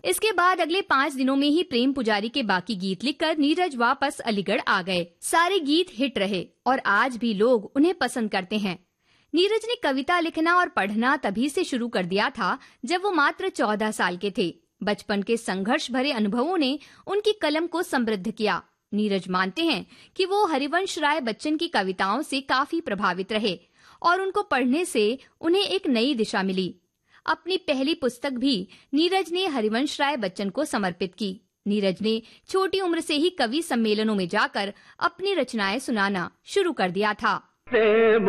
इसके बाद अगले 5 दिनों में ही प्रेम पुजारी के बाकी गीत लिखकर नीरज वापस अलीगढ़ आ गए। सारे गीत हिट रहे और आज भी लोग उन्हें पसंद करते हैं। नीरज ने कविता लिखना और पढ़ना तभी से शुरू कर दिया था जब वो मात्र 14 साल के थे। बचपन के संघर्ष भरे अनुभवों ने उनकी कलम को समृद्ध किया। नीरज मानते हैं कि वो हरिवंश राय बच्चन की कविताओं से काफी प्रभावित रहे और उनको पढ़ने से उन्हें एक नई दिशा मिली। अपनी पहली पुस्तक भी नीरज ने हरिवंश राय बच्चन को समर्पित की। नीरज ने छोटी उम्र से ही कवि सम्मेलनों में जाकर अपनी रचनाएं सुनाना शुरू कर दिया था।